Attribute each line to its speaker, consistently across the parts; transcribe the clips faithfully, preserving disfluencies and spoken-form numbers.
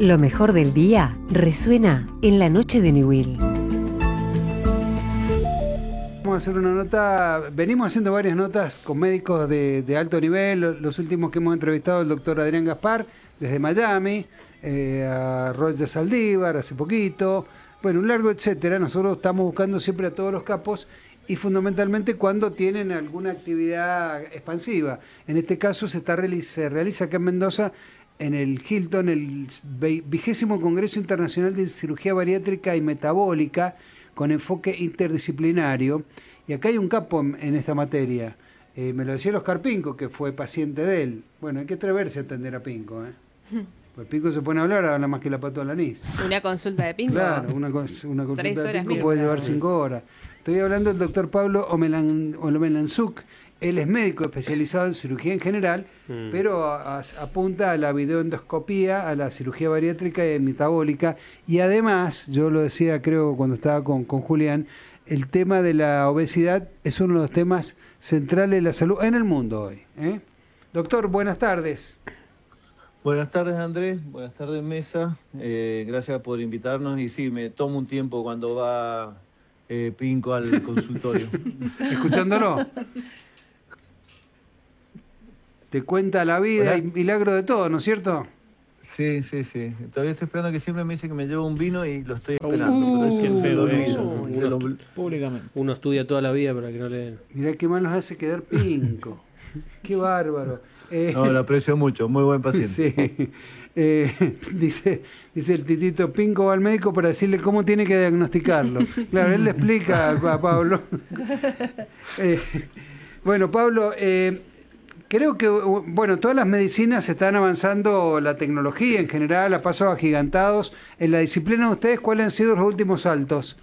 Speaker 1: Lo mejor del día resuena en la noche de Newell.
Speaker 2: Vamos a hacer una nota, venimos haciendo varias notas con médicos de, de alto nivel, los últimos que hemos entrevistado el doctor Adrián Gaspar desde Miami, eh, a Roger Saldívar hace poquito, bueno, un largo etcétera. Nosotros estamos buscando siempre a todos los capos y fundamentalmente cuando tienen alguna actividad expansiva. En este caso se, está, se realiza acá en Mendoza, en el Hilton, el vigésimo Congreso Internacional de Cirugía Bariátrica y Metabólica, con enfoque interdisciplinario, y acá hay un capo en, en esta materia. Eh, me lo decía el Oscar Pinco, que fue paciente de él. Bueno, hay que atreverse a atender a Pinco, ¿eh? Pues Pinco se pone a hablar, habla más que la pato de la anís.
Speaker 3: Una consulta de Pinco.
Speaker 2: Claro, una, una consulta
Speaker 3: Tres
Speaker 2: de
Speaker 3: horas
Speaker 2: Pinco puede llevar cinco horas. Estoy hablando del doctor Pablo Omelan, Omelanzuk. Él es médico especializado en cirugía en general, mm. pero a, a, apunta a la videoendoscopía, a la cirugía bariátrica y metabólica. Y además, yo lo decía creo cuando estaba con, con Julián, el tema de la obesidad es uno de los temas centrales de la salud en el mundo hoy, ¿eh? Doctor, buenas tardes.
Speaker 4: Buenas tardes, Andrés. Buenas tardes, Mesa. Eh, gracias por invitarnos. Y sí, me tomo un tiempo cuando va eh, Pinco al consultorio.
Speaker 2: ¿Escuchándolo? Te cuenta la vida y milagro de todo, ¿no es cierto?
Speaker 4: Sí, sí, sí. Todavía estoy esperando, que siempre me dice que me lleve un vino y lo estoy esperando.
Speaker 5: Uh,
Speaker 4: pero es
Speaker 5: qué feo eso.
Speaker 4: Uno,
Speaker 5: Uno,
Speaker 4: públicamente.
Speaker 5: Uno estudia toda la vida para que no le den.
Speaker 2: Mirá qué mal nos hace quedar Pinco. Qué bárbaro. Eh,
Speaker 4: no, lo aprecio mucho, muy buen paciente.
Speaker 2: Sí. Eh, dice, dice el titito, Pinco va al médico para decirle cómo tiene que diagnosticarlo. Claro, él le explica a Pablo. eh, bueno, Pablo... Eh, Creo que, bueno, todas las medicinas están avanzando, la tecnología en general, a pasos agigantados. En la disciplina de ustedes, ¿cuáles han sido los últimos saltos?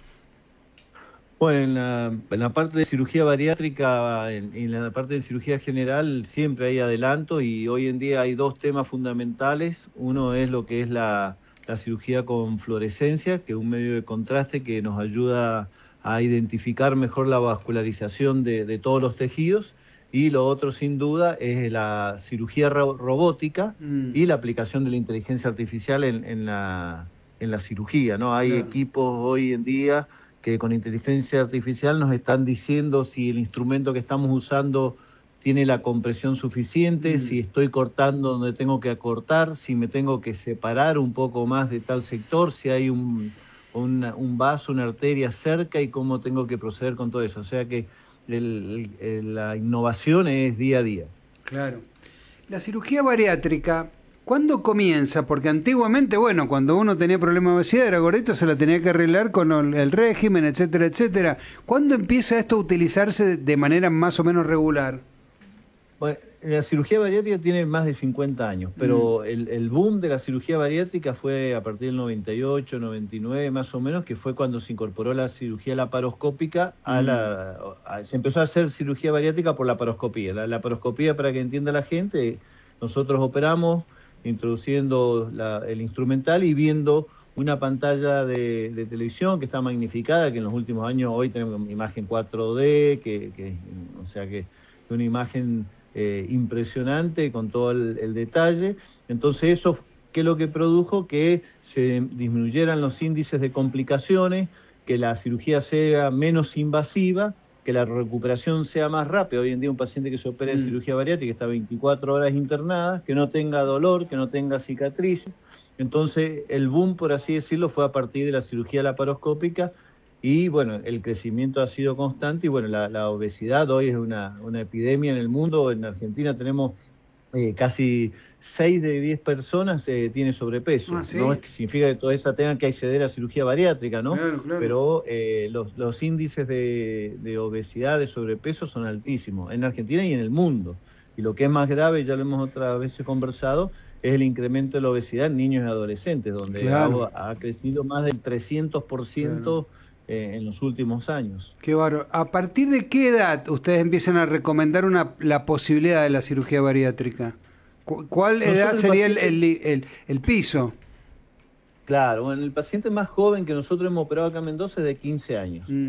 Speaker 4: Bueno, en la, en la parte de cirugía bariátrica, en, en la parte de cirugía general, siempre hay adelanto, y hoy en día hay dos temas fundamentales. Uno es lo que es la, la cirugía con fluorescencia, que es un medio de contraste que nos ayuda a identificar mejor la vascularización de, de todos los tejidos. Y lo otro, sin duda, es la cirugía ro robótica mm. y la aplicación de la inteligencia artificial en, en, la, en la cirugía, ¿no? Hay claro. equipos hoy en día que con inteligencia artificial nos están diciendo si el instrumento que estamos usando tiene la compresión suficiente, mm. si estoy cortando donde tengo que acortar, si me tengo que separar un poco más de tal sector, si hay un, un, un vaso, una arteria cerca, y cómo tengo que proceder con todo eso. O sea que El, el, la innovación es día a día.
Speaker 2: Claro. La cirugía bariátrica, ¿cuándo comienza? Porque antiguamente, bueno, cuando uno tenía problemas de obesidad, era gordito, se la tenía que arreglar con el, el régimen, etcétera, etcétera. ¿Cuándo empieza esto a utilizarse de manera más o menos regular?
Speaker 4: Bueno, la cirugía bariátrica tiene más de cincuenta años, pero mm. el, el boom de la cirugía bariátrica fue a partir del noventa y ocho, noventa y nueve más o menos, que fue cuando se incorporó la cirugía laparoscópica a mm. la... A, se empezó a hacer cirugía bariátrica por laparoscopía. La laparoscopía, para que entienda la gente, nosotros operamos introduciendo la, el instrumental y viendo una pantalla de, de televisión que está magnificada, que en los últimos años, hoy tenemos imagen cuatro D, que, que, o sea que una imagen... Eh, impresionante con todo el, el detalle. Entonces eso, ¿qué es lo que produjo? Que se disminuyeran los índices de complicaciones, que la cirugía sea menos invasiva, que la recuperación sea más rápida. Hoy en día un paciente que se opera de mm. cirugía bariátrica está veinticuatro horas internada, que no tenga dolor, que no tenga cicatrices. Entonces el boom, por así decirlo, fue a partir de la cirugía laparoscópica. Y bueno, el crecimiento ha sido constante, y bueno, la, la obesidad hoy es una, una epidemia en el mundo. En Argentina tenemos eh, casi seis de diez personas eh, tiene sobrepeso.
Speaker 2: Ah, ¿sí?
Speaker 4: No es que significa que todas esas tengan que acceder a cirugía bariátrica, ¿no?
Speaker 2: Claro, claro.
Speaker 4: Pero eh, los, los índices de, de obesidad, de sobrepeso son altísimos en Argentina y en el mundo. Y lo que es más grave, ya lo hemos otras veces conversado, es el incremento de la obesidad en niños y adolescentes, donde
Speaker 2: claro.
Speaker 4: ha, ha crecido más del trescientos por ciento. Claro. Eh, en los últimos años.
Speaker 2: Qué bárbaro. ¿A partir de qué edad ustedes empiezan a recomendar una, la posibilidad de la cirugía bariátrica? ¿Cuál Nosotros edad sería el, paciente... el, el, el piso?
Speaker 4: Claro, bueno, el paciente más joven que nosotros hemos operado acá en Mendoza es de quince años. Mm.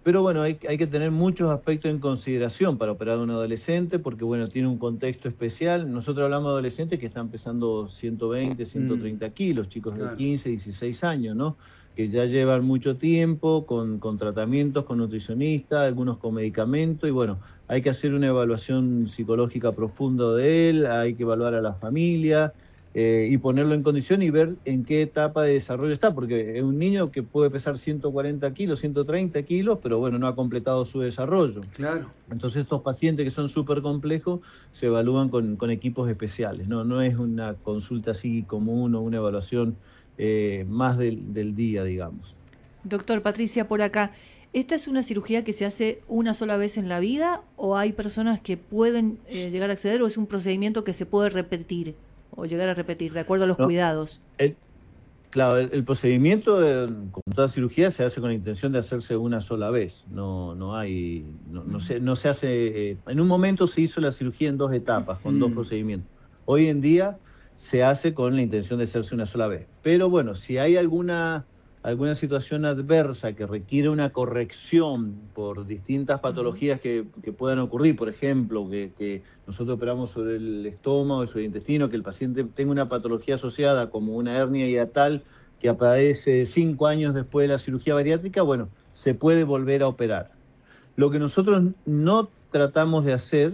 Speaker 4: Pero bueno, hay, hay que tener muchos aspectos en consideración para operar a un adolescente, porque bueno, tiene un contexto especial. Nosotros hablamos de adolescentes que están pesando ciento veinte, ciento treinta kilos, chicos
Speaker 2: Claro.
Speaker 4: de quince, dieciséis años, ¿no? Que ya llevan mucho tiempo con, con tratamientos, con nutricionistas, algunos con medicamentos, y bueno, hay que hacer una evaluación psicológica profunda de él, hay que evaluar a la familia, Eh, y ponerlo en condición y ver en qué etapa de desarrollo está, porque es un niño que puede pesar ciento cuarenta kilos, ciento treinta kilos, pero bueno, no ha completado su desarrollo.
Speaker 2: Claro.
Speaker 4: Entonces estos pacientes que son súper complejos se evalúan con, con equipos especiales, ¿no? No es una consulta así común o una evaluación eh, más del, del día, digamos.
Speaker 3: Doctor, Patricia, por acá, ¿esta es una cirugía que se hace una sola vez en la vida o hay personas que pueden eh, llegar a acceder o es un procedimiento que se puede repetir? O llegar a repetir, de acuerdo a los
Speaker 4: No,
Speaker 3: cuidados.
Speaker 4: El, claro, el, el procedimiento, eh, como toda cirugía, se hace con la intención de hacerse una sola vez. No, no hay, no, no se, no se hace. Eh, en un momento se hizo la cirugía en dos etapas, con mm. dos procedimientos. Hoy en día se hace con la intención de hacerse una sola vez. Pero bueno, si hay alguna alguna situación adversa que requiere una corrección por distintas patologías que, que puedan ocurrir, por ejemplo, que, que nosotros operamos sobre el estómago, sobre el intestino, que el paciente tenga una patología asociada como una hernia hiatal que aparece cinco años después de la cirugía bariátrica, bueno, se puede volver a operar. Lo que nosotros no tratamos de hacer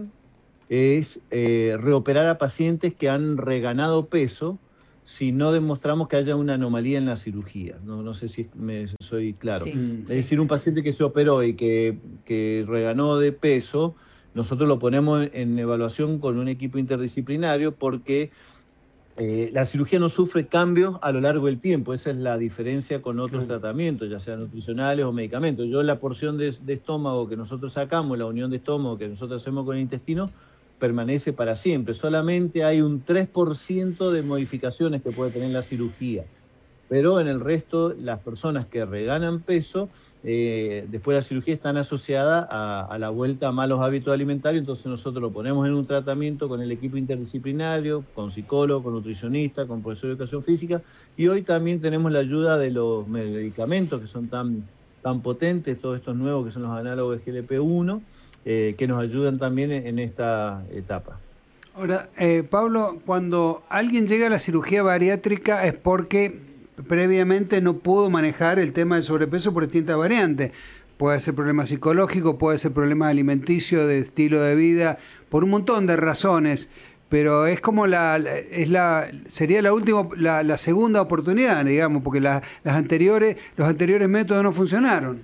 Speaker 4: es eh, reoperar a pacientes que han reganado peso si no demostramos que haya una anomalía en la cirugía. No, no sé si me soy claro.
Speaker 3: Sí,
Speaker 4: es
Speaker 3: sí.
Speaker 4: decir, un paciente que se operó y que, que reganó de peso, nosotros lo ponemos en evaluación con un equipo interdisciplinario porque eh, la cirugía no sufre cambios a lo largo del tiempo. Esa es la diferencia con otros
Speaker 2: Claro.
Speaker 4: tratamientos, ya sean nutricionales o medicamentos. Yo la porción de, de estómago que nosotros sacamos, la unión de estómago que nosotros hacemos con el intestino, permanece para siempre. Solamente hay un tres por ciento de modificaciones que puede tener la cirugía. Pero en el resto, las personas que reganan peso, eh, después de la cirugía están asociadas a, a la vuelta a malos hábitos alimentarios, entonces nosotros lo ponemos en un tratamiento con el equipo interdisciplinario, con psicólogo, con nutricionista, con profesor de educación física, y hoy también tenemos la ayuda de los medicamentos que son tan, tan potentes, todos estos nuevos que son los análogos de G L P uno, Eh, que nos ayudan también en esta etapa.
Speaker 2: Ahora, eh, Pablo, cuando alguien llega a la cirugía bariátrica es porque previamente no pudo manejar el tema del sobrepeso por distintas variantes. Puede ser problema psicológico, puede ser problema alimenticio, de estilo de vida, por un montón de razones. Pero es como la, es la sería la última, la, la segunda oportunidad, digamos, porque la, las anteriores, los anteriores métodos no funcionaron.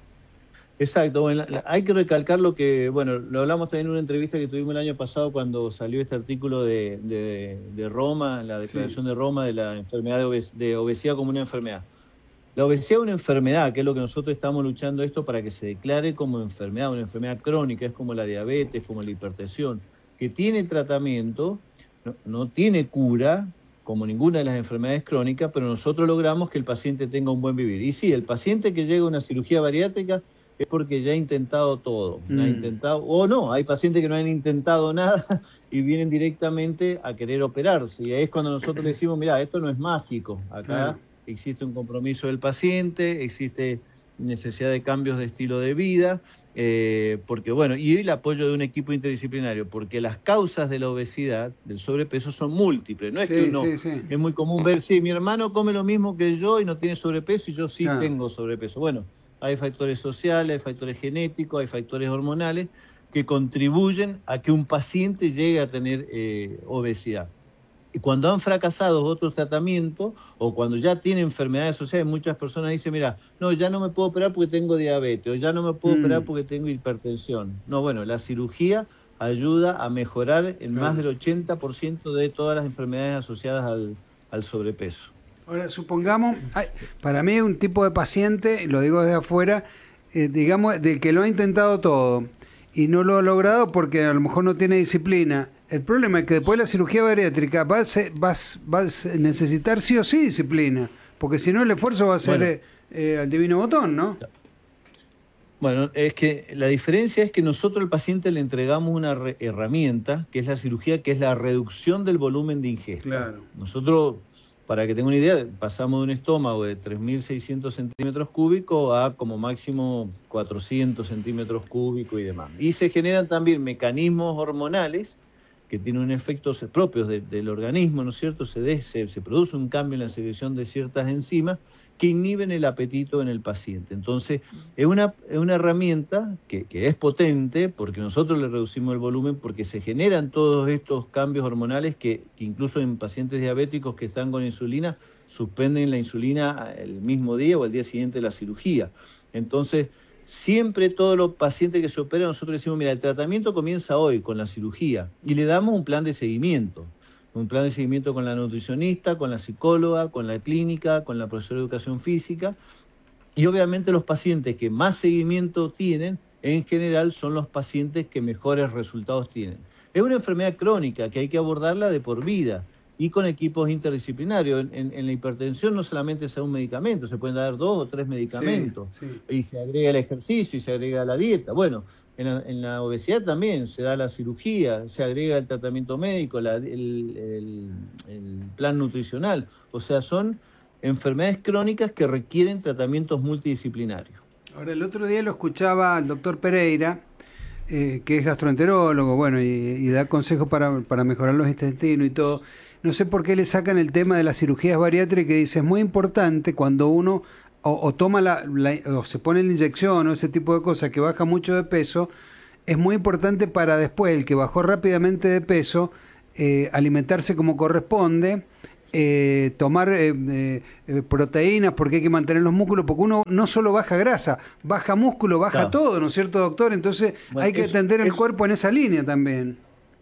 Speaker 4: Exacto, bueno, la, la, hay que recalcar lo que, bueno, lo hablamos también en una entrevista que tuvimos el año pasado cuando salió este artículo de, de, de Roma, la declaración sí. de Roma de la enfermedad de, obes, de obesidad como una enfermedad. La obesidad es una enfermedad, que es lo que nosotros estamos luchando esto para que se declare como enfermedad, una enfermedad crónica, es como la diabetes, como la hipertensión, que tiene tratamiento, no, no tiene cura, como ninguna de las enfermedades crónicas, pero nosotros logramos que el paciente tenga un buen vivir. Y sí, el paciente que llega a una cirugía bariátrica es porque ya ha intentado todo, mm. ha intentado, o no, hay pacientes que no han intentado nada y vienen directamente a querer operarse. Y ahí es cuando nosotros le decimos, mira, esto no es mágico, acá claro. existe un compromiso del paciente, existe necesidad de cambios de estilo de vida, eh, porque bueno, y el apoyo de un equipo interdisciplinario, porque las causas de la obesidad, del sobrepeso, son múltiples. No es sí, que uno, sí, sí. es muy común ver, sí, mi hermano come lo mismo que yo y no tiene sobrepeso y yo sí claro. tengo sobrepeso. Bueno, hay factores sociales, hay factores genéticos, hay factores hormonales que contribuyen a que un paciente llegue a tener eh, obesidad. Y cuando han fracasado otros tratamientos o cuando ya tienen enfermedades asociadas, muchas personas dicen, mira, no, ya no me puedo operar porque tengo diabetes, o ya no me puedo mm. operar porque tengo hipertensión. No, bueno, la cirugía ayuda a mejorar en claro. más del ochenta por ciento de todas las enfermedades asociadas al, al sobrepeso.
Speaker 2: Ahora, supongamos, para mí un tipo de paciente, lo digo desde afuera, eh, digamos, del que lo ha intentado todo y no lo ha logrado porque a lo mejor no tiene disciplina. El problema es que después de la cirugía bariátrica va a, ser, va, va a necesitar sí o sí disciplina, porque si no el esfuerzo va a ser bueno, eh, al divino botón, ¿no?
Speaker 4: Bueno, es que la diferencia es que nosotros al paciente le entregamos una re- herramienta, que es la cirugía, que es la reducción del volumen de ingesta.
Speaker 2: Claro.
Speaker 4: Nosotros Para que tenga una idea, pasamos de un estómago de tres mil seiscientos centímetros cúbicos a como máximo cuatrocientos centímetros cúbicos y demás. Y se generan también mecanismos hormonales que tienen un efecto propios de, del organismo, ¿no es cierto? Se, de, se, se produce un cambio en la secreción de ciertas enzimas que inhiben el apetito en el paciente. Entonces, es una, es una herramienta que, que es potente porque nosotros le reducimos el volumen, porque se generan todos estos cambios hormonales que, que incluso en pacientes diabéticos que están con insulina, suspenden la insulina el mismo día o el día siguiente de la cirugía. Entonces, siempre todos los pacientes que se operan, nosotros decimos, mira, el tratamiento comienza hoy con la cirugía y le damos un plan de seguimiento. Un plan de seguimiento con la nutricionista, con la psicóloga, con la clínica, con la profesora de educación física. Y obviamente los pacientes que más seguimiento tienen, en general, son los pacientes que mejores resultados tienen. Es una enfermedad crónica que hay que abordarla de por vida y con equipos interdisciplinarios. En, en, en la hipertensión no solamente se da un medicamento, se pueden dar dos o tres medicamentos. Sí, sí. Y se agrega el ejercicio y se agrega la dieta. Bueno, en la, en la obesidad también se da la cirugía, se agrega el tratamiento médico, la, el, el, el plan nutricional. O sea, son enfermedades crónicas que requieren tratamientos multidisciplinarios.
Speaker 2: Ahora, el otro día lo escuchaba al doctor Pereira, eh, que es gastroenterólogo, bueno, y, y da consejos para, para mejorar los intestinos y todo. No sé por qué le sacan el tema de las cirugías bariátricas, que dice, es muy importante cuando uno o, o toma la, la, o se pone la inyección o ese tipo de cosas que baja mucho de peso, es muy importante para después, el que bajó rápidamente de peso, eh, alimentarse como corresponde, eh, tomar eh, eh, proteínas porque hay que mantener los músculos, porque uno no solo baja grasa, baja músculo, baja claro. todo, ¿no es cierto, doctor? Entonces bueno, hay que es, atender el es, cuerpo en esa línea también.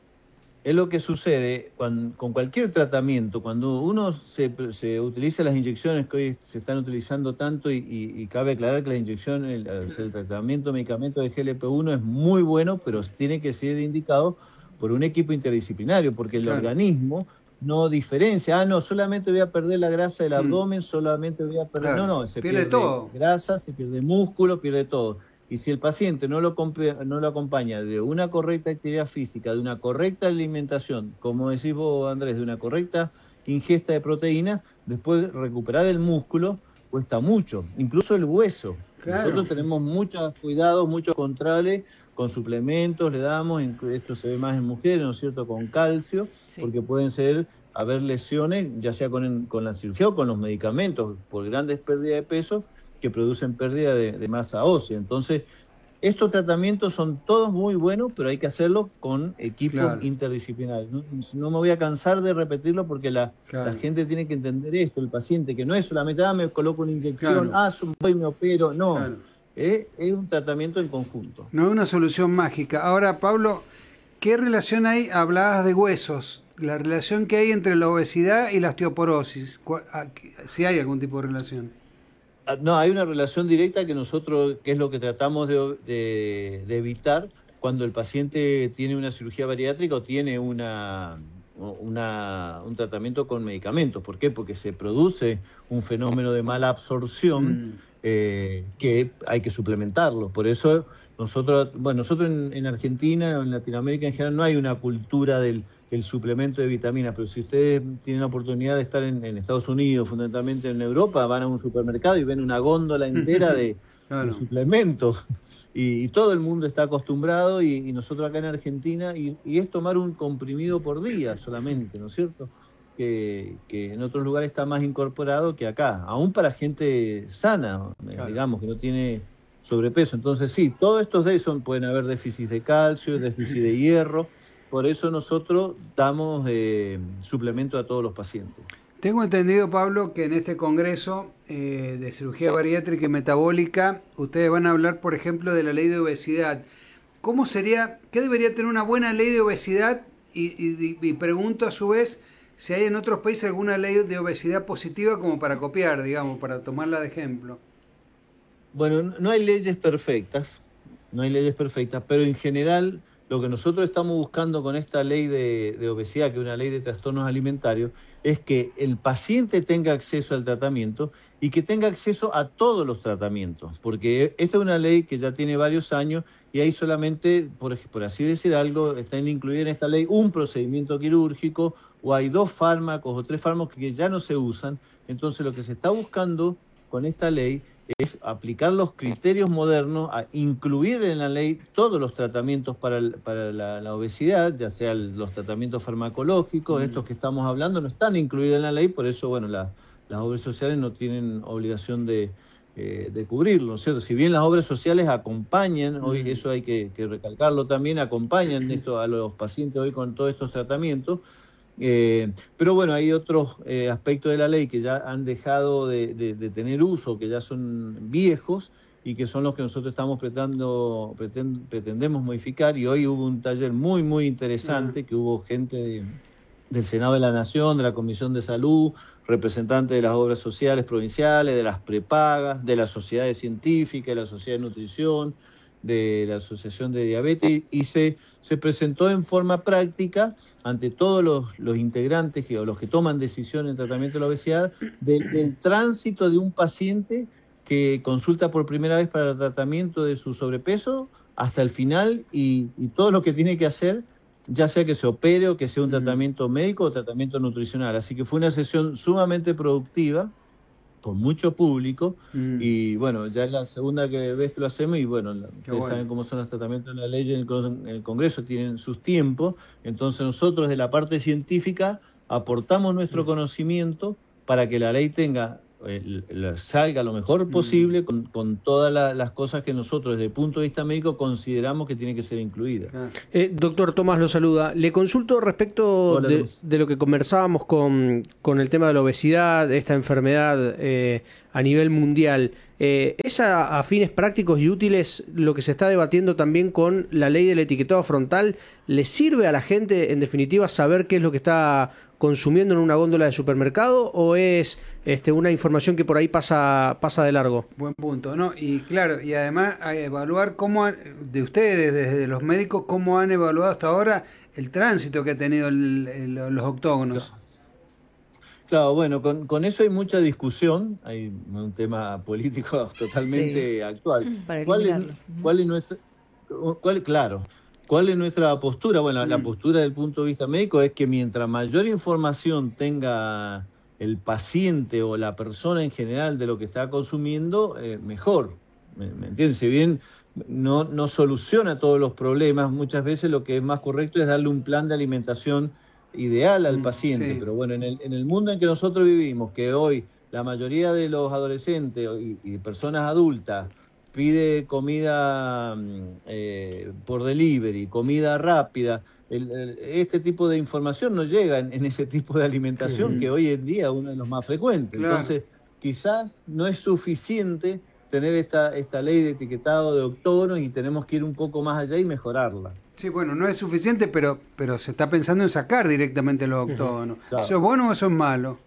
Speaker 4: Es lo que sucede cuando, con cualquier tratamiento, cuando uno se, se utiliza las inyecciones que hoy se están utilizando tanto y, y, y cabe aclarar que la inyección, el, el tratamiento, medicamento de G L P uno es muy bueno, pero tiene que ser indicado por un equipo interdisciplinario, porque el claro. organismo no diferencia, ah, no, solamente voy a perder la grasa del abdomen, mm. solamente voy a perder, claro. no, no, se pierde, pierde todo. Grasa, se pierde músculo, pierde todo. Y si el paciente no lo, no lo acompaña de una correcta actividad física, de una correcta alimentación, como decís vos, Andrés, de una correcta ingesta de proteína, después recuperar el músculo cuesta mucho, incluso el hueso. Claro. Nosotros tenemos muchos cuidados, muchos controles, con suplementos le damos, esto se ve más en mujeres, ¿no es cierto?, con calcio, sí. porque pueden ser, haber lesiones, ya sea con, con la cirugía o con los medicamentos, por grandes pérdidas de peso, que producen pérdida de, de masa ósea. Entonces, estos tratamientos son todos muy buenos, pero hay que hacerlo con equipos claro. interdisciplinarios. No, no me voy a cansar de repetirlo porque la, claro. la gente tiene que entender esto, el paciente, que no es solamente, ah, me coloco una inyección, claro. ah, voy y me opero, no. Claro. Eh, es un tratamiento en conjunto.
Speaker 2: No es una solución mágica. Ahora, Pablo, ¿qué relación hay? Hablabas de huesos, la relación que hay entre la obesidad y la osteoporosis. Si hay algún tipo de relación.
Speaker 4: No, hay una relación directa que nosotros, que es lo que tratamos de, de, de evitar cuando el paciente tiene una cirugía bariátrica o tiene una, una, un tratamiento con medicamentos. ¿Por qué? Porque se produce un fenómeno de mala absorción mm. eh, que hay que suplementarlo. Por eso nosotros, bueno, nosotros en, en Argentina o en Latinoamérica en general no hay una cultura del el suplemento de vitaminas, pero si ustedes tienen la oportunidad de estar en, en Estados Unidos, fundamentalmente en Europa, van a un supermercado y ven una góndola entera de, claro. de suplementos y, y todo el mundo está acostumbrado y, y nosotros acá en Argentina y, y es tomar un comprimido por día solamente, ¿no es cierto? Que, que en otros lugares está más incorporado que acá, aún para gente sana, claro. digamos, que no tiene sobrepeso. Entonces sí, todos estos de son, pueden haber déficit de calcio, déficit de hierro. Por eso nosotros damos eh, suplemento a todos los pacientes.
Speaker 2: Tengo entendido, Pablo, que en este congreso eh, de cirugía bariátrica y metabólica, ustedes van a hablar, por ejemplo, de la ley de obesidad. ¿Cómo sería, qué debería tener una buena ley de obesidad? Y, y, y pregunto a su vez si hay en otros países alguna ley de obesidad positiva como para copiar, digamos, para tomarla de ejemplo.
Speaker 4: Bueno, no hay leyes perfectas, no hay leyes perfectas, pero en general lo que nosotros estamos buscando con esta ley de, de obesidad, que es una ley de trastornos alimentarios, es que el paciente tenga acceso al tratamiento y que tenga acceso a todos los tratamientos, porque esta es una ley que ya tiene varios años y hay solamente, por, por así decir algo, están incluidos en esta ley un procedimiento quirúrgico o hay dos fármacos o tres fármacos que ya no se usan. Entonces lo que se está buscando con esta ley es aplicar los criterios modernos, a incluir en la ley todos los tratamientos para, el, para la, la obesidad, ya sean los tratamientos farmacológicos, mm. estos que estamos hablando no están incluidos en la ley, por eso, bueno, la, las obras sociales no tienen obligación de, eh, de cubrirlo, ¿no es cierto? Si bien las obras sociales acompañan, mm. hoy eso hay que, que recalcarlo también, acompañan esto a los pacientes hoy con todos estos tratamientos. Eh, pero bueno, hay otros eh, aspectos de la ley que ya han dejado de, de, de tener uso, que ya son viejos y que son los que nosotros estamos pretendo, pretend, pretendemos modificar. Y hoy hubo un taller muy, muy interesante, uh-huh. que hubo gente de, del Senado de la Nación, de la Comisión de Salud, representantes de las obras sociales provinciales, de las prepagas, de las sociedades científicas, de la Sociedad de Nutrición, de la Asociación de Diabetes, y se, se presentó en forma práctica ante todos los, los integrantes que, o los que toman decisiones en tratamiento de la obesidad, de, del tránsito de un paciente que consulta por primera vez para el tratamiento de su sobrepeso hasta el final y, y todo lo que tiene que hacer, ya sea que se opere o que sea un tratamiento médico o tratamiento nutricional. Así que fue una sesión sumamente productiva, con mucho público, mm. y bueno, ya es la segunda que vez que lo hacemos, y bueno, la, ustedes bueno. saben cómo son los tratamientos de la ley en el, en el Congreso, tienen sus tiempos, entonces nosotros de la parte científica aportamos nuestro mm. conocimiento para que la ley tenga, eh, salga lo mejor posible, mm. con, con todas la, las cosas que nosotros desde el punto de vista médico consideramos que tienen que ser incluidas.
Speaker 5: Eh, doctor Tomás lo saluda. Le consulto respecto Hola, de, de lo que conversábamos con, con el tema de la obesidad, esta enfermedad eh, a nivel mundial. Eh, ¿Es a, a fines prácticos y útiles lo que se está debatiendo también con la ley del etiquetado frontal? ¿Le sirve a la gente, en definitiva, saber qué es lo que está consumiendo en una góndola de supermercado, o es este, una información que por ahí pasa pasa de largo?
Speaker 2: Buen punto, ¿no? Y claro, y además a evaluar cómo, han, de ustedes, desde los médicos, cómo han evaluado hasta ahora el tránsito que ha tenido el, el, los octógonos.
Speaker 4: Claro, claro bueno, con, con eso hay mucha discusión, hay un tema político totalmente sí. actual.
Speaker 3: Para
Speaker 4: ¿Cuál es, cuál es nuestra, cuál, claro, ¿Cuál es nuestra postura? Bueno, mm. la postura desde el punto de vista médico es que mientras mayor información tenga el paciente o la persona en general de lo que está consumiendo, eh, mejor. ¿Me, me entiendes? Si bien no, no soluciona todos los problemas, muchas veces lo que es más correcto es darle un plan de alimentación ideal al mm, paciente. Sí. Pero bueno, en el, en el mundo en que nosotros vivimos, que hoy la mayoría de los adolescentes y, y personas adultas pide comida eh, por delivery, comida rápida, el, el, este tipo de información no llega en, en ese tipo de alimentación uh-huh. que hoy en día es uno de los más frecuentes. Claro. Entonces, quizás no es suficiente tener esta, esta ley de etiquetado de octógonos y tenemos que ir un poco más allá y mejorarla.
Speaker 2: Sí, bueno, no es suficiente, pero, pero se está pensando en sacar directamente los octógonos. Uh-huh. Claro. ¿Eso es bueno o eso es malo?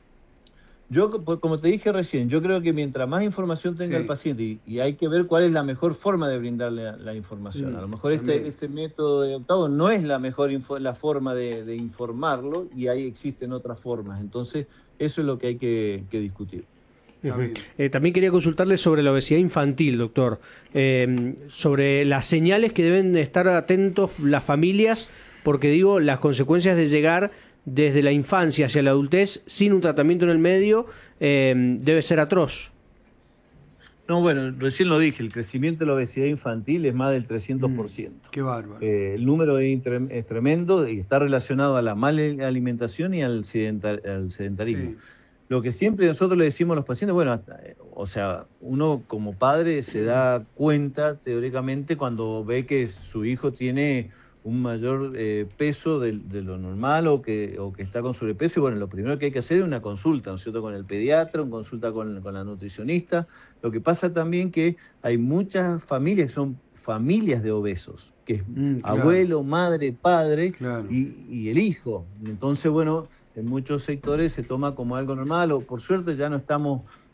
Speaker 4: Yo, como te dije recién, yo creo que mientras más información tenga sí. el paciente, y, y hay que ver cuál es la mejor forma de brindarle la, la información. Mm, a lo mejor este, este método de octavo no es la mejor info, la forma de, de informarlo, y ahí existen otras formas. Entonces, eso es lo que hay que, que discutir.
Speaker 5: Uh-huh. Eh, también quería consultarle sobre la obesidad infantil, doctor, eh, sobre las señales que deben estar atentos las familias, porque digo, las consecuencias de llegar desde la infancia hacia la adultez sin un tratamiento en el medio eh, debe ser atroz.
Speaker 4: No, bueno, recién lo dije, el crecimiento de la obesidad infantil es más del trescientos por ciento.
Speaker 2: Mm, qué bárbaro.
Speaker 4: Eh, el número es, es tremendo y está relacionado a la mala alimentación y al, sedentar, al sedentarismo. Sí. Lo que siempre nosotros le decimos a los pacientes, bueno, o sea, uno como padre se da cuenta teóricamente cuando ve que su hijo tiene un mayor eh, peso de, de lo normal o que, o que está con sobrepeso, y bueno, lo primero que hay que hacer es una consulta, ¿no es cierto?, con el pediatra, una consulta con, con la nutricionista. Lo que pasa también que hay muchas familias que son familias de obesos, que es mm, claro. abuelo, madre, padre claro. y, y el hijo. Entonces, bueno, en muchos sectores se toma como algo normal, o por suerte ya no estamos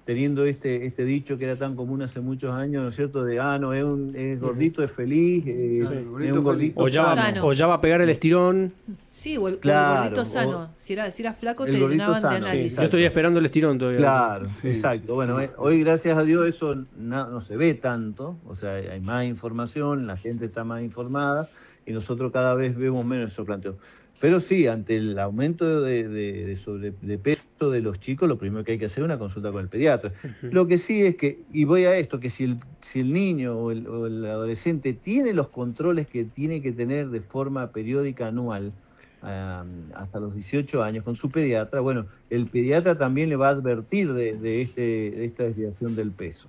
Speaker 4: teniendo este, este dicho que era tan común hace muchos años, ¿no es cierto? De, ah, no, es, un, es gordito, es feliz, eh,
Speaker 2: Sí,
Speaker 4: es
Speaker 2: gordito
Speaker 4: un gordito
Speaker 5: O ya, va,
Speaker 3: Sano.
Speaker 5: o ya va a pegar el estirón.
Speaker 3: Sí, o el, o el
Speaker 4: Claro,
Speaker 3: gordito sano.
Speaker 4: o-
Speaker 3: Si era, si era flaco,
Speaker 4: el
Speaker 3: te
Speaker 4: gordito
Speaker 3: llenaban
Speaker 4: sano,
Speaker 3: de
Speaker 4: sí,
Speaker 3: análisis.
Speaker 5: Yo estoy esperando el estirón todavía.
Speaker 4: Claro,
Speaker 2: Sí,
Speaker 4: exacto.
Speaker 2: sí.
Speaker 4: Bueno, eh, hoy gracias a Dios eso na- no se ve tanto, o sea, hay hay más información, la gente está más informada y nosotros cada vez vemos menos esos planteos. Pero sí, ante el aumento de, de, de, sobre, de peso de los chicos, lo primero que hay que hacer es una consulta con el pediatra. Lo que sí es que, y voy a esto, que si el, si el niño o el, o el adolescente tiene los controles que tiene que tener de forma periódica anual, Um, hasta los dieciocho años con su pediatra, bueno, el pediatra también le va a advertir de, de, este, de esta desviación del peso.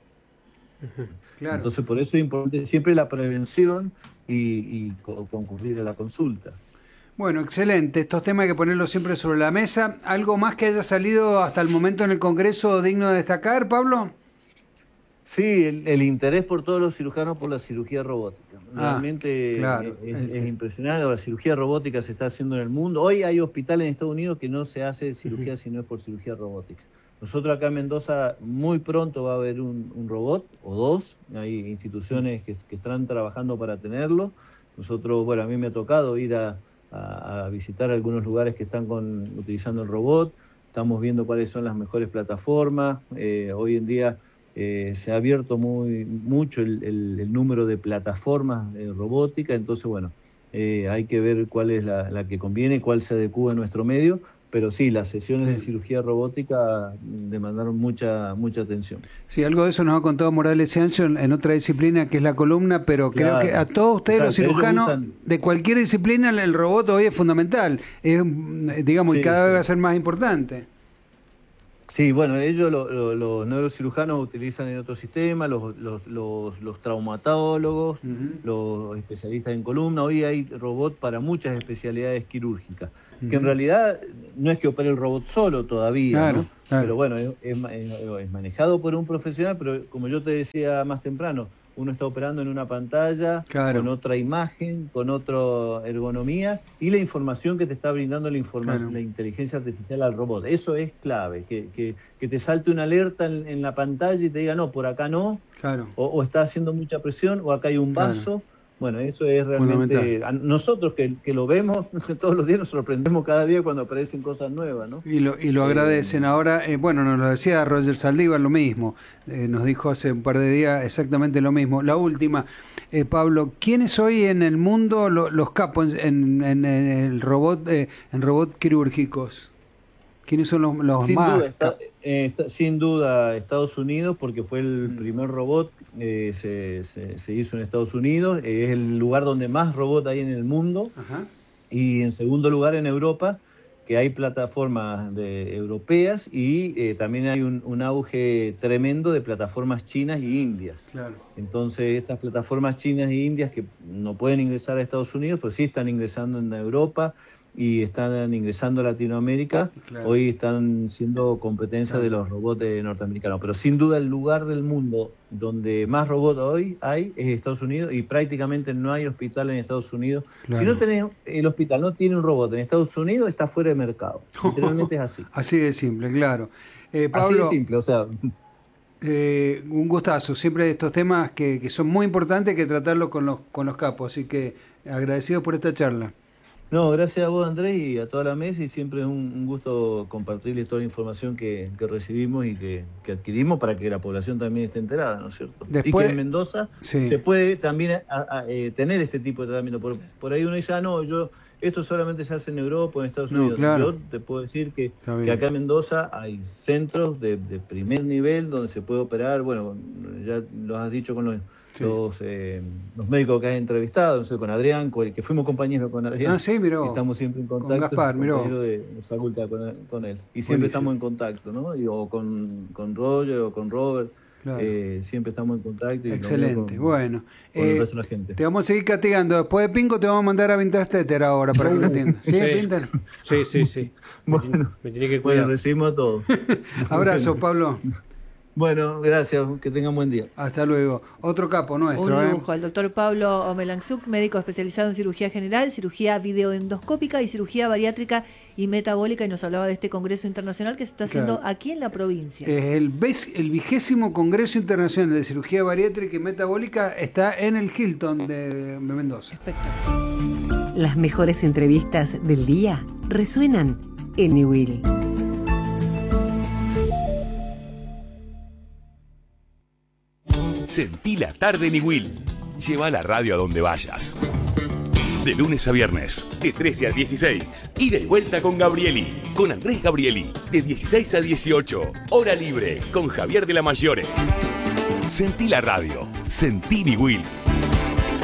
Speaker 2: Claro.
Speaker 4: Entonces, por eso es importante siempre la prevención y, y co- concurrir a la consulta.
Speaker 2: Bueno, excelente. Estos temas hay que ponerlos siempre sobre la mesa. ¿Algo más que haya salido hasta el momento en el Congreso digno de destacar, Pablo?
Speaker 4: Sí, el, el interés por todos los cirujanos por la cirugía robótica.
Speaker 2: Ah,
Speaker 4: Realmente
Speaker 2: claro.
Speaker 4: es, es- es impresionante. La cirugía robótica se está haciendo en el mundo. Hoy hay hospitales en Estados Unidos que no se hace cirugía uh-huh. si no es por cirugía robótica. Nosotros acá en Mendoza muy pronto va a haber un, un robot o dos. Hay instituciones que, que están trabajando para tenerlo. Nosotros, bueno, a mí me ha tocado ir a, a, a visitar algunos lugares que están con, utilizando el robot. Estamos viendo cuáles son las mejores plataformas. Eh, hoy en día Eh, se ha abierto muy mucho el, el, el número de plataformas de robótica, entonces bueno, eh, hay que ver cuál es la, la que conviene, cuál se adecúa a nuestro medio, pero sí, las sesiones de cirugía robótica demandaron mucha mucha atención.
Speaker 2: Sí, algo de eso nos ha contado Morales Ciancio en, en otra disciplina que es la columna, pero
Speaker 4: Claro.
Speaker 2: creo que a todos ustedes,
Speaker 4: Exacto,
Speaker 2: los cirujanos,
Speaker 4: usan...
Speaker 2: de cualquier disciplina, el robot hoy es fundamental, es, digamos,
Speaker 4: sí,
Speaker 2: y cada
Speaker 4: sí.
Speaker 2: vez va a ser más importante.
Speaker 4: Sí, bueno, ellos, lo, lo, los neurocirujanos utilizan en otro sistema, los, los, los, los traumatólogos, uh-huh. los especialistas en columna. Hoy hay robot para muchas especialidades quirúrgicas, uh-huh. que en realidad no es que opere el robot solo todavía,
Speaker 2: claro,
Speaker 4: ¿no? Claro. Pero bueno, es, es, es manejado por un profesional, pero como yo te decía más temprano, uno está operando en una pantalla, claro. con otra imagen, con otra ergonomía, y la información que te está brindando la, informa- claro. la inteligencia artificial al robot. Eso es clave, que, que, que te salte una alerta en, en la pantalla y te diga, no, por acá no,
Speaker 2: claro.
Speaker 4: o, o está haciendo mucha presión, o acá hay un vaso. Claro. Bueno, eso es realmente... A nosotros que, que lo vemos todos los días nos sorprendemos cada día cuando aparecen cosas nuevas, ¿no?
Speaker 2: Y lo, y lo agradecen. Eh, Ahora, eh, bueno, nos lo decía Roger Saldívar, lo mismo. Eh, nos dijo hace un par de días exactamente lo mismo. La última, eh, Pablo, ¿quiénes hoy en el mundo lo, los capos en, en, en el robot, eh, en robot quirúrgicos? ¿Quiénes son los, los
Speaker 4: sin
Speaker 2: más?
Speaker 4: Duda, está, eh, está, sin duda Estados Unidos, porque fue el mm. primer robot, eh, se, se, se hizo en Estados Unidos, eh, es el lugar donde más robot hay en el mundo.
Speaker 2: Ajá.
Speaker 4: Y en segundo lugar en Europa, que hay plataformas de, europeas y eh, también hay un, un auge tremendo de plataformas chinas y indias.
Speaker 2: Claro.
Speaker 4: Entonces estas plataformas chinas y indias que no pueden ingresar a Estados Unidos, pues sí están ingresando en Europa y están ingresando a Latinoamérica, claro. Hoy están siendo competencia claro. de los robots norteamericanos. Pero sin duda el lugar del mundo donde más robots hoy hay es Estados Unidos y prácticamente no hay hospital en Estados Unidos. Claro. Si no tenés, el hospital no tiene un robot en Estados Unidos, está fuera de mercado. Literalmente es así.
Speaker 2: Así de simple, claro. Eh, Pablo,
Speaker 4: así de simple, o sea...
Speaker 2: Eh, un gustazo, siempre estos temas que, que son muy importantes, que tratarlos con los, con los capos. Así que agradecido por esta charla.
Speaker 4: No, gracias a vos, Andrés, y a toda la mesa, y siempre es un, un gusto compartirles toda la información que, que recibimos y que, que adquirimos para que la población también esté enterada, ¿no es cierto?
Speaker 2: Después,
Speaker 4: y que en Mendoza sí. se puede también a, a, a, eh, tener este tipo de tratamiento. Por, por ahí uno dice, ah, no, yo esto solamente se hace en Europa o en Estados
Speaker 2: no,
Speaker 4: Unidos.
Speaker 2: Claro.
Speaker 4: Yo te puedo decir que, que acá en Mendoza hay centros de, de primer nivel donde se puede operar, bueno, ya lo has dicho con los... Sí. Los, eh, los médicos que has entrevistado, no sé, con Adrián, con el que fuimos compañeros con Adrián.
Speaker 2: Ah, sí, miró.
Speaker 4: Estamos siempre en contacto.
Speaker 2: Con Gaspar, miró.
Speaker 4: Compañero de facultad con, con él. Y siempre Buenísimo. Estamos en contacto, ¿no? Y, o con, con Roger o con Robert. Claro. Eh, siempre estamos en contacto. Y
Speaker 2: excelente,
Speaker 4: con,
Speaker 2: bueno.
Speaker 4: Con eh, el resto de la gente.
Speaker 2: Te vamos a seguir castigando. Después de Pinco te vamos a mandar a Vintage Tether ahora para que lo entiendas. ¿Sí,
Speaker 5: sí.
Speaker 2: Pinter?
Speaker 5: Sí, sí, sí.
Speaker 4: Bueno,
Speaker 5: me tiene que cuidar.
Speaker 4: Bueno, recibimos a todos.
Speaker 2: Abrazo, Pablo.
Speaker 4: Bueno, gracias, que tengan buen día.
Speaker 2: Hasta luego. Otro capo nuestro.
Speaker 3: Un
Speaker 2: ¿eh?
Speaker 3: lujo, el doctor Pablo Omelanzuk, médico especializado en cirugía general, cirugía videoendoscópica y cirugía bariátrica y metabólica, y nos hablaba de este congreso internacional que se está haciendo
Speaker 2: Claro.
Speaker 3: aquí en la provincia.
Speaker 2: Eh, El, ves- el vigésimo Congreso Internacional de Cirugía Bariátrica y Metabólica está en el Hilton de, de Mendoza.
Speaker 3: Espectacular.
Speaker 1: Las mejores entrevistas del día resuenan en Newell.
Speaker 6: Sentí la tarde Newell. Lleva la radio a donde vayas. De lunes a viernes, de trece a dieciséis. Ida y vuelta con Gabrieli. Con Andrés Gabrieli. De dieciséis a dieciocho. Hora libre con Javier de la Mayore. Sentí la radio. Sentí Newell.